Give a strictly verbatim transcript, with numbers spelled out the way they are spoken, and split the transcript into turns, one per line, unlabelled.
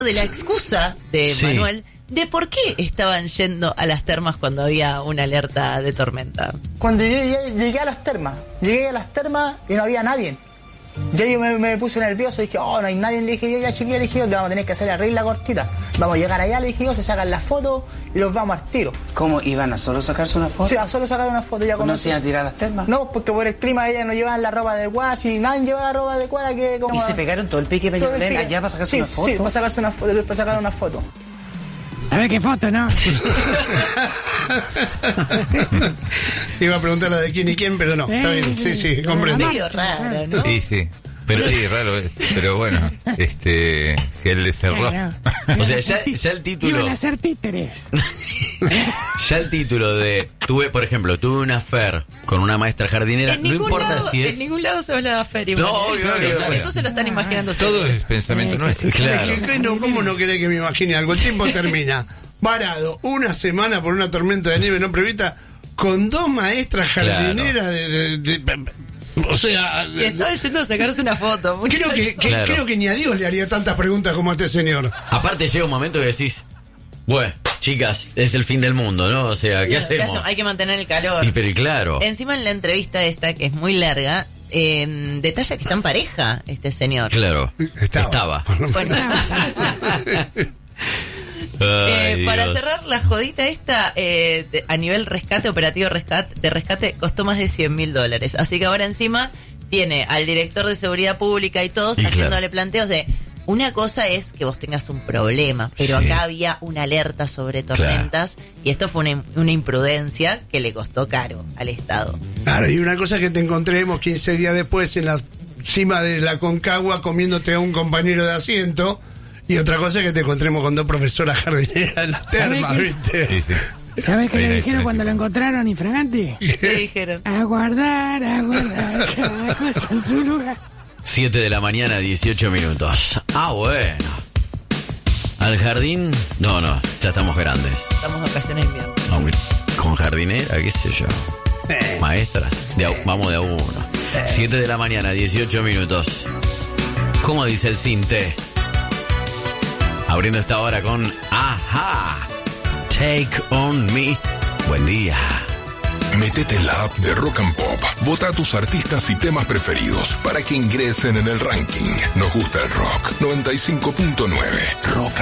de la excusa de
Sí.
Manuel de por qué estaban yendo a las termas cuando había una alerta de tormenta.
Cuando yo llegué, llegué a las termas, llegué a las termas y no había nadie. Ya yo me, me puse nervioso, dije, oh, no hay nadie, le dije yo, ya chiquilla, le dije yo, te vamos a tener que hacer la regla cortita. Vamos a llegar allá, le dije yo, se sacan las fotos y los vamos al tiro.
¿Cómo iban a solo sacarse una foto?
O sea, solo sacar una foto ya con
¿No
eso.
se iban a tirar las termas?
No, porque por el clima ellas no llevaban la ropa adecuada, si nadie llevaba ropa adecuada que... Como,
¿Y se pegaron todo el pique
todo el
Peñalolén
pique.
allá para sacarse
Sí,
una foto?
Sí, para sacarse una foto, para sacar una foto.
A ver qué foto, ¿no?
Iba a preguntar la de quién y quién, pero no.
Sí,
Está bien, sí, sí, comprendo.
Medio raro, ¿no?
Sí, sí. Pero sí, raro es. Pero bueno, este. Que él le cerró.
Claro.
O sea, ya, ya el título.
Iban a ser títeres.
Ya el título de tuve, por ejemplo, tuve una affair con una maestra jardinera,
En
no
ningún
importa
lado,
si es.
En ningún lado se habla de aferio.
No, obvio, obvio,
eso,
obvio.
eso se lo están imaginando ustedes.
Todo es pensamiento
Eh,
nuestro.
sí,
Claro.
Es que, no, ¿cómo no querés que me imagine algo? El tiempo termina varado una semana por una tormenta de nieve no prevista con dos maestras jardineras de, de- de- o sea,
Y estaba yendo a sacarse una foto.
creo
muchacho.
que, que-
Claro.
creo que ni a Dios le haría tantas preguntas como a este señor.
Aparte llega un momento que decís, bueno, chicas, es el fin del mundo, ¿no? O sea, ¿qué
¿Qué
hacemos?
hacemos? Hay que mantener el calor.
Y pero y claro.
Encima en la entrevista esta, que es muy larga, eh, detalla que está en pareja este señor.
Claro.
Estaba.
Estaba.
Bueno,
Ay,
eh, para
Dios.
cerrar la jodita esta, eh, de- a nivel rescate, operativo rescate, de rescate, costó más de cien mil dólares. Así que ahora encima tiene al director de seguridad pública y todos
Y
haciéndole
claro.
planteos de... Una cosa es que vos tengas un problema, pero
Sí.
acá había una alerta sobre tormentas y esto fue una, una imprudencia que le costó caro al Estado.
Claro, y una cosa que te encontremos quince días después en la cima de la Concagua comiéndote a un compañero de asiento, y otra cosa es que te encontremos con dos profesoras jardineras en las termas,
qué?
¿viste?
Sí, sí.
¿Sabes qué
Ahí
le
hay
dijeron cuando lo
diferencia.
encontraron infragante?
¿Qué dijeron?
A guardar, a guardar cada cosa en su lugar.
siete de la mañana, dieciocho minutos. Ah, bueno. ¿Al jardín? No, no, ya estamos grandes.
Estamos en vacaciones de invierno.
Aunque con jardinera, qué sé yo.
Eh,
Maestras, de a- vamos de a uno. siete de la mañana, dieciocho minutos. ¿Cómo dice el cinte? Abriendo esta hora con Ajá. Take on me. Buen día.
Métete en la app de Rock and Pop. Vota a tus artistas y temas preferidos para que ingresen en el ranking. Nos gusta el rock. noventa y cinco punto nueve. Rock